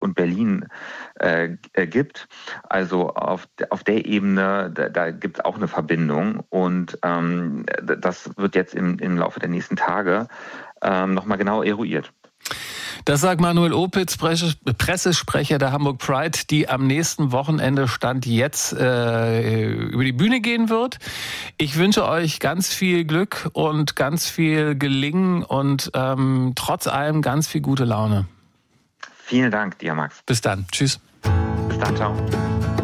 und Berlin gibt. Also auf der Ebene, da gibt es auch eine Verbindung. Und das wird jetzt im Laufe der nächsten Tage nochmal genau eruiert. Das sagt Manuel Opitz, Pressesprecher der Hamburg Pride, die am nächsten Wochenende Stand jetzt über die Bühne gehen wird. Ich wünsche euch ganz viel Glück und ganz viel Gelingen und trotz allem ganz viel gute Laune. Vielen Dank dir, Max. Bis dann. Tschüss. Bis dann, ciao.